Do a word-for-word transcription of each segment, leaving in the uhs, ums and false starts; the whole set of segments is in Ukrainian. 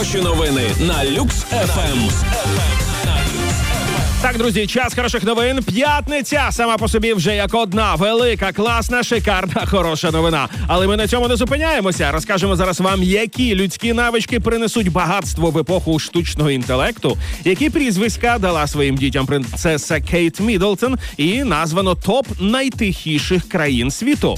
Хороші новини на Люкс еф ем. Так, друзі, час хороших новин. П'ятниця сама по собі вже як одна велика, класна, шикарна, хороша новина. Але ми на цьому не зупиняємося. Розкажемо зараз вам, які людські навички принесуть багатство в епоху штучного інтелекту, які прізвиська дала своїм дітям принцеса Кейт Міддлтон і названо топ найтихіших країн світу.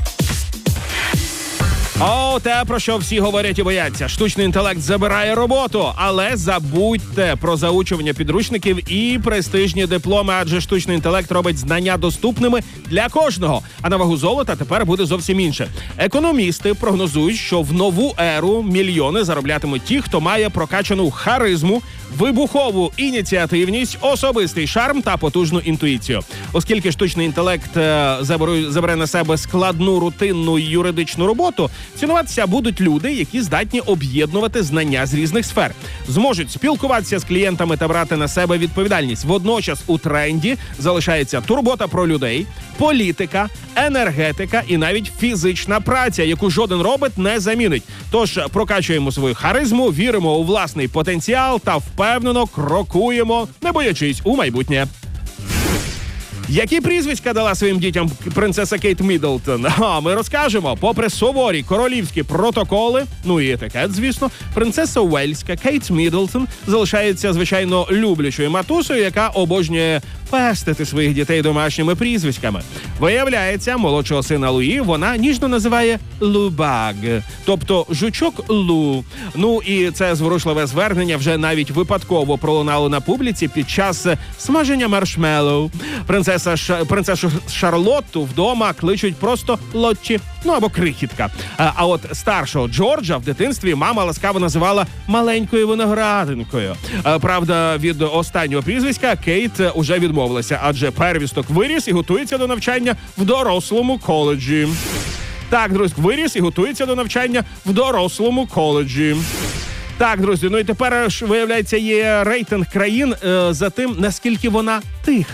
О, те, про що всі говорять і бояться. Штучний інтелект забирає роботу, але забудьте про заучування підручників і престижні дипломи, адже штучний інтелект робить знання доступними для кожного. А на вагу золота тепер буде зовсім інше. Економісти прогнозують, що в нову еру мільйони зароблятимуть ті, хто має прокачану харизму, вибухову ініціативність, особистий шарм та потужну інтуїцію. Оскільки штучний інтелект е, забере, забере на себе складну, рутинну юридичну роботу, цінуватися будуть люди, які здатні об'єднувати знання з різних сфер. Зможуть спілкуватися з клієнтами та брати на себе відповідальність. Водночас у тренді залишається турбота про людей, політика, енергетика і навіть фізична праця, яку жоден робот не замінить. Тож прокачуємо свою харизму, віримо у власний потенціал та впевнено крокуємо, не боячись у майбутнє. Які прізвиська дала своїм дітям принцеса Кейт Міддлтон? А ми розкажемо. Попри суворі королівські протоколи, ну і етикет, звісно, принцеса Уельська Кейт Міддлтон залишається, звичайно, люблячою матусею, яка обожнює пестити своїх дітей домашніми прізвиськами. Виявляється, молодшого сина Луї вона ніжно називає Лубаг, тобто жучок Лу. Ну і це зворушливе звернення вже навіть випадково пролунало на публіці під час смаження маршмеллоу. Принцеса Ш... принцесу Шарлотту вдома кличуть просто Лотчі, ну або крихітка. А, а от старшого Джорджа в дитинстві мама ласкаво називала маленькою виноградинкою. А, правда, від останнього прізвиська Кейт уже відмовилася, адже первісток виріс і готується до навчання в дорослому коледжі. Так, друзі, виріс і готується до навчання в дорослому коледжі. Так, друзі, ну і тепер, виявляється, є рейтинг країн е, за тим, наскільки вона тиха.